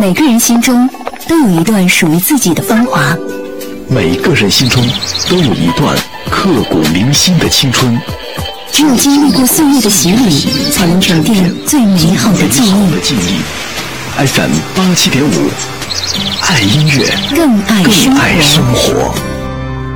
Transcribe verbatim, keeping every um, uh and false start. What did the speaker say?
每个人心中都有一段属于自己的芳华， 每个人心中都有一段刻骨铭心的青春。 只有经历过岁月的洗礼，才能沉淀最美好的记忆。 F M 八七点五，爱音乐， 更爱生活。 更爱生活。